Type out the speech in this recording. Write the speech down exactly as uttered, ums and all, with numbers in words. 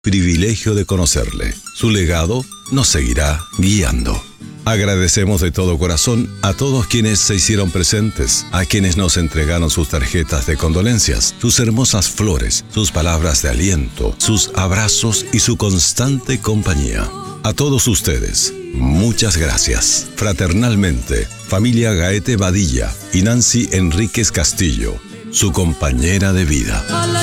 privilegio de conocerle. Su legado nos seguirá guiando. Agradecemos de todo corazón a todos quienes se hicieron presentes, a quienes nos entregaron sus tarjetas de condolencias, sus hermosas flores, sus palabras de aliento, sus abrazos y su constante compañía. A todos ustedes, muchas gracias. Fraternalmente, familia Gaete Badilla y Nancy Enríquez Castillo, su compañera de vida.